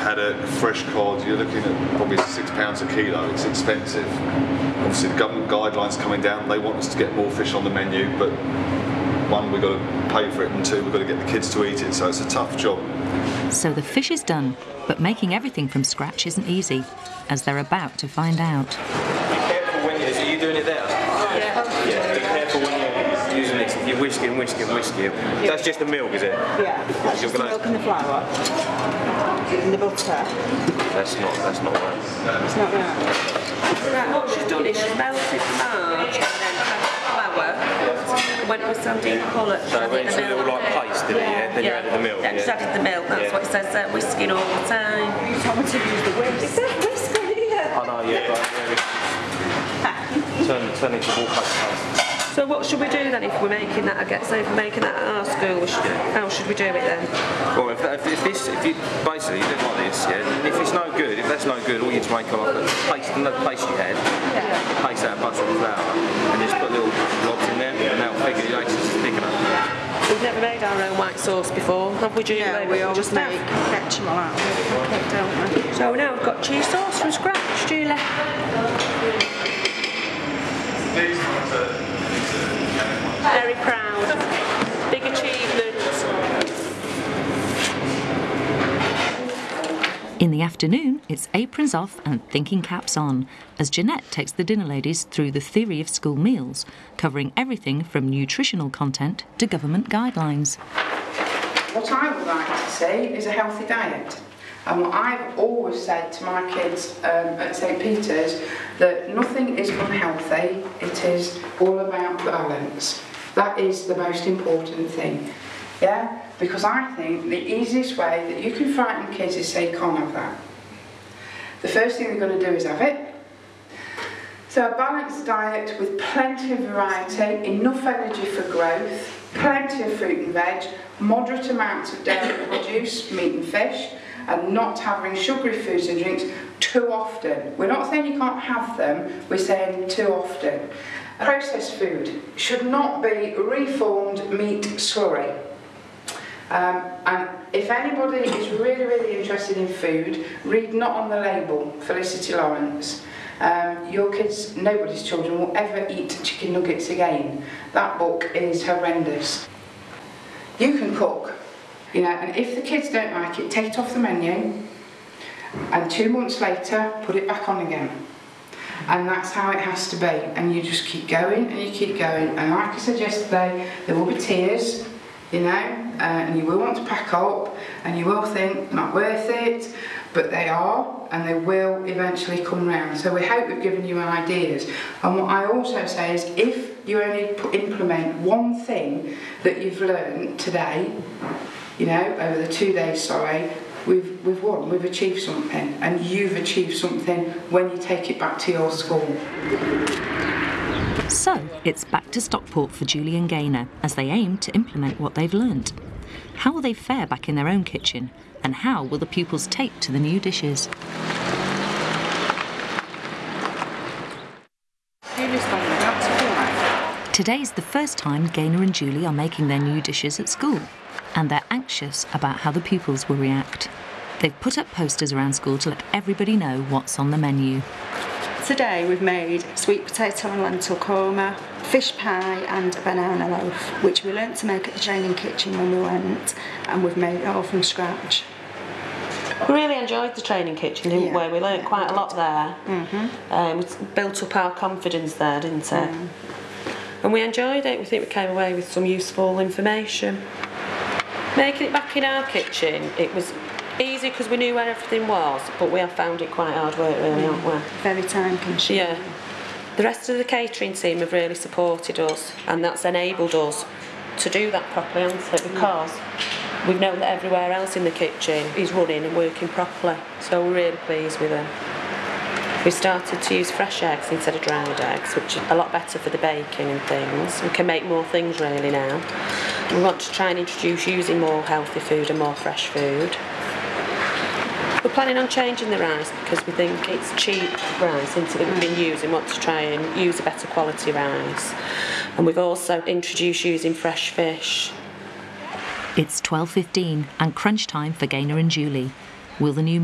haddock, fresh cod, you're looking at probably £6 a kilo. It's expensive. Obviously the government guidelines coming down, they want us to get more fish on the menu, but one, we've got to pay for it, and two, we've got to get the kids to eat it, so it's a tough job. So the fish is done, but making everything from scratch isn't easy, as they're about to find out. Be careful when you're... Are you doing it there? Yeah. Be careful when you're using it. You're whisking. Yeah. That's just the milk, is it? Yeah. That's just the milk and the flour. And the butter. That's not right. It's not right. Right, what she's done is she's melted the march and then had flour, went with sardine pullet. So when it's a little like paste, did it? Yeah. Then you added the milk. Yeah, just added the milk. That's what it says there, whisking all the time. You told me to use the whisk. It says whisk on here. I know, yeah, right. Turn it to wallpaper paste. So what should we do then if we're making that? I guess if we're making that at our school, how should we do it then? Well, if you basically you do it like this, yeah. And if it's no good, if that's no good, all you need to make like a paste, another paste you had, paste out of butter and flour, and just put little blobs in there, and that'll figure the eggs is thick enough. We've never made our own white sauce before, have we, Julie? Yeah, we always make ketchup out of it, don't we? So now we've got cheese sauce from scratch, Julie. Very proud. Big achievement. In the afternoon, it's aprons off and thinking caps on, as Jeanette takes the dinner ladies through the theory of school meals, covering everything from nutritional content to government guidelines. What I would like to see is a healthy diet. And what I've always said to my kids at St Peter's, that nothing is unhealthy, it is all about balance. That is the most important thing, yeah? Because I think the easiest way that you can frighten kids is say you can't have that. The first thing they're going to do is have it. So a balanced diet with plenty of variety, enough energy for growth, plenty of fruit and veg, moderate amounts of dairy produce, meat and fish, and not having sugary foods and drinks too often. We're not saying you can't have them, we're saying too often. Processed food should not be reformed meat slurry. And if anybody is really interested in food, read Not on the Label, Felicity Lawrence. Your kids, nobody's children will ever eat chicken nuggets again. That book is horrendous. You can cook, you know, and if the kids don't like it, take it off the menu, and 2 months later, put it back on again. And that's how it has to be, and you just keep going and you keep going. And like I said yesterday, there will be tears, you know, and you will want to pack up, and you will think, not worth it, but they are, and they will eventually come round. So we hope we've given you ideas. And what I also say is, if you only implement one thing that you've learned today, you know, over the 2 days, we've won, we've achieved something, and you've achieved something when you take it back to your school. So, it's back to Stockport for Julie and Gaynor as they aim to implement what they've learnt. How will they fare back in their own kitchen, and how will the pupils take to the new dishes? Today's the first time Gaynor and Julie are making their new dishes at school, and they're anxious about how the pupils will react. They've put up posters around school to let everybody know what's on the menu. Today we've made sweet potato and lentil korma, fish pie and a banana loaf, which we learnt to make at the training kitchen when we went, and we've made it all from scratch. We really enjoyed the training kitchen, didn't we? We learnt quite a lot there. We built up our confidence there, didn't it? And we enjoyed it. We think we came away with some useful information. Making it back in our kitchen, it was easy because we knew where everything was, but we have found it quite hard work, really, haven't we? Very time consuming. Yeah. The rest of the catering team have really supported us, and that's enabled us to do that properly, hasn't it? Because we've known that everywhere else in the kitchen is running and working properly, so we're really pleased with them. We started to use fresh eggs instead of dried eggs, which are a lot better for the baking and things. We can make more things really now. We want to try and introduce using more healthy food and more fresh food. We're planning on changing the rice because we think it's cheap rice that we've been using. We want to try and use a better quality rice. And we've also introduced using fresh fish. It's 12:15 and crunch time for Gaynor and Julie. Will the new